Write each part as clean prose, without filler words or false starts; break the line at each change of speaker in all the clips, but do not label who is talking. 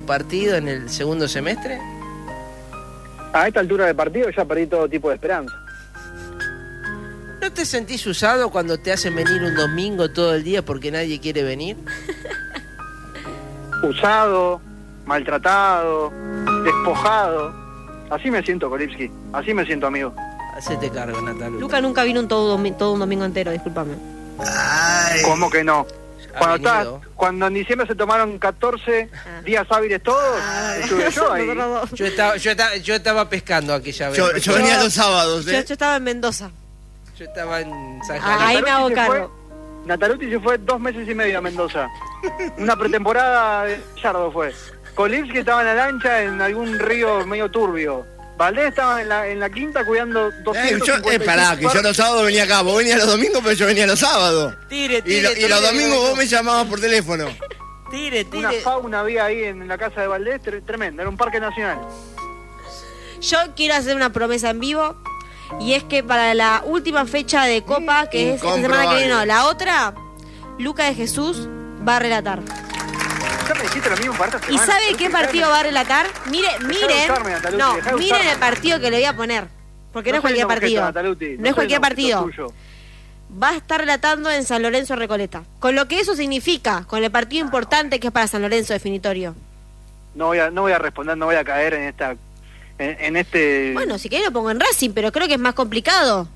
partido en el segundo semestre?
A esta altura del partido ya perdí todo tipo de esperanza.
¿No te sentís usado cuando te hacen venir un domingo todo el día porque nadie quiere venir?
Usado, maltratado, despojado. Así me siento, Kolipsky. Así me siento, amigo.
Hacete cargo, Nataluti.
Luca nunca vino todo un domingo entero, discúlpame.
Ay.
¿Cómo que no?
venido.
Cuando en diciembre se tomaron 14 días hábiles todos, estuve yo ahí.
Yo estaba pescando aquella vez.
Yo venía los sábados,
Yo estaba en Mendoza.
Yo estaba en San Javier.
Ahí me hago cargo.
Nataluti se fue 2 meses y medio a Mendoza. Una pretemporada de Yardo fue. Kolipsky estaba en la lancha en algún río medio turbio. Valdés estaba en la quinta cuidando 250.
Pará, que yo los sábados venía acá. Vos venías los domingos, pero yo venía los sábados. Y los domingos vos me llamabas por teléfono.
Una fauna había ahí en la casa de Valdés tremenda, era un parque nacional.
Yo quiero hacer una promesa en vivo. Y es que para la última fecha de Copa, que es esta semana que viene, no, la otra, Luca de Jesús va a relatar.
Ya me dijiste lo mismo para esta semana.
¿Y sabe qué partido va a relatar? Miren el partido que le voy a poner. Porque no es cualquier partido. No es cualquier partido. Va a estar relatando en San Lorenzo Recoleta. Con lo que eso significa, con el partido importante que es para San Lorenzo definitorio.
No voy a responder, no voy a caer en este...
Bueno, si querés lo pongo en Racing, pero creo que es más complicado.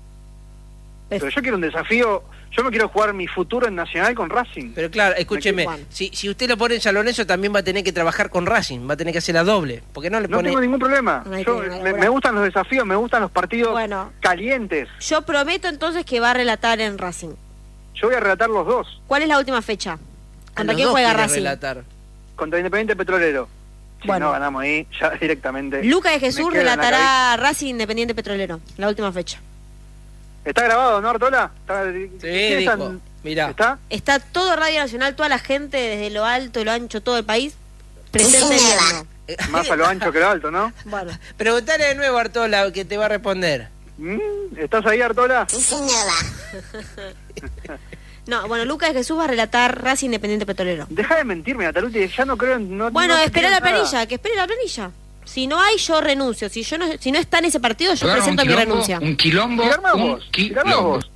Pero yo quiero un desafío. Yo me quiero jugar mi futuro en Nacional con Racing.
Pero claro, escúcheme, si usted lo pone en San Lorenzo también va a tener que trabajar con Racing, va a tener que hacer la doble, porque no le pone...
No tengo ningún problema. Me gustan los desafíos, me gustan los partidos calientes.
Yo prometo entonces que va a relatar en Racing.
Yo voy a relatar los dos.
¿Cuál es la última fecha? ¿Contra quién juega Racing?
Relatar.
Contra Independiente Petrolero. Si
bueno,
no ganamos ahí, ya directamente...
Luca de Jesús relatará Racing Independiente Petrolero, la última fecha.
¿Está grabado, no, Artola?
Sí, dijo. Mirá.
Está todo Radio Nacional, toda la gente, desde lo alto y lo ancho, todo el país, presente viendo.
Más a lo ancho que lo alto, ¿no?
Bueno.
Preguntale de nuevo, Artola, que te va a responder.
¿Estás ahí, Artola?
Sí, señora.
No, bueno, Luca de Jesús va a relatar Racing Independiente Petrolero.
Deja de mentirme, Nataluti, ya no creo en...
Bueno, espera la planilla, que espere la planilla. Si no hay, yo renuncio. Si no está en ese partido, yo presento mi renuncia.
Un quilombo.
Vos.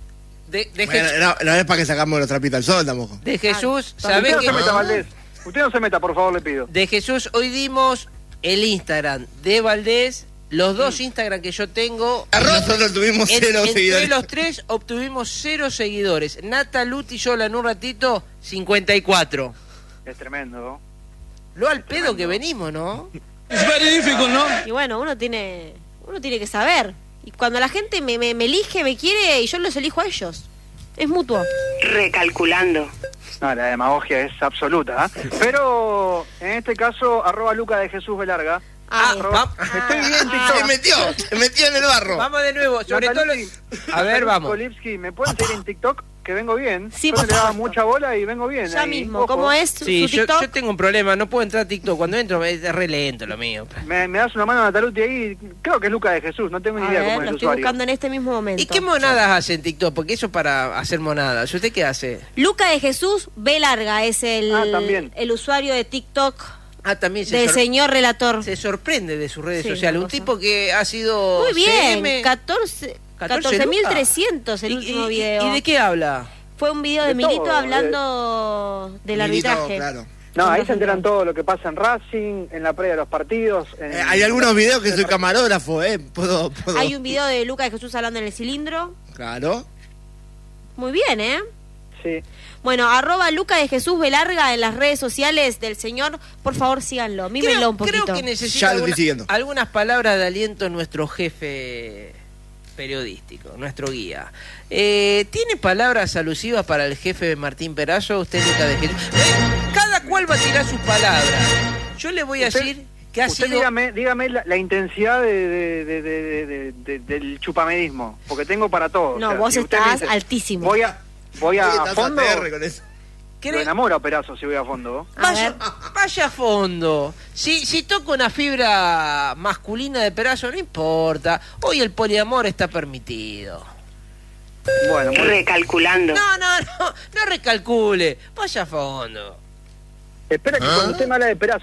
No es para que sacamos los trapitos al sol, tampoco.
De Jesús, ¿sabés
que... Valdés. Usted no se meta, por favor, le pido.
De Jesús, hoy dimos el Instagram de Valdés, los dos Instagram que yo tengo.
Nosotros tuvimos 0 seguidores.
Entre los tres obtuvimos 0 seguidores. Nataluti y Yola en un ratito, 54.
Es tremendo.
Lo al pedo que venimos, ¿no?
Es very difficult, ¿no?
Y bueno, uno tiene que saber. Y cuando la gente me elige, me quiere, y yo los elijo a ellos. Es mutuo.
Recalculando.
No, la demagogia es absoluta, ¿eh? Pero en este caso, @Luca de Jesús Velarga. Estoy bien, TikTok.
Se metió en el barro.
Vamos de nuevo, sobre todo... A ver, vamos.
Kolipsky, ¿me pueden seguir en TikTok? Que vengo bien.
Sí,
yo le daba mucha bola y vengo bien.
Ya
ahí.
mismo,
Ojo.
¿cómo es
Sí,
su TikTok?
yo tengo un problema, no puedo entrar a TikTok. Cuando entro es re lento lo mío.
¿Me das una mano, Nataluti, ahí? Creo que es Luca de Jesús, no tengo ni idea cómo es
lo
el
estoy
usuario.
buscando en este mismo momento.
¿Y qué monadas hace en TikTok? Porque eso para hacer monadas. ¿Usted qué hace?
Luca de Jesús B larga es
también.
el usuario de TikTok
También
del señor relator.
Se sorprende de sus redes
Sí,
sociales. Un tipo que ha sido...
Muy bien,
CM,
14.300 el último video.
¿Y de qué habla?
Fue un video de Milito hablando del arbitraje.
Claro.
No, ahí se enteran todo lo que pasa en Racing, en la previa de los partidos.
Hay algunos videos que soy camarógrafo, ¿Puedo?
Hay un video de Luca de Jesús hablando en el cilindro.
Claro.
Muy bien,
Sí.
Bueno, @Luca de Jesús Velarga en las redes sociales del señor. Por favor, síganlo, mímenlo un poquito.
Creo que necesita
Ya lo estoy siguiendo.
algunas palabras de aliento nuestro jefe periodístico, nuestro guía. ¿Tiene palabras alusivas para el jefe Martín Perazo? Usted, Luca de Jesús. Cada cual va a tirar sus palabras. Yo le voy a decir que ha sido...
Dígame la intensidad del chupamedismo, porque tengo para todo.
No,
o sea,
vos
si usted
estás
me dice,
altísimo.
Voy a fondo.
Con eso.
Lo enamoro a Perazo si voy a fondo.
Vaya a fondo. Si toco una fibra masculina de Perazo, no importa. Hoy el poliamor está permitido.
Bueno,
Recalculando.
No recalcule. Vaya a fondo.
Espera que cuando usted me habla de Perazo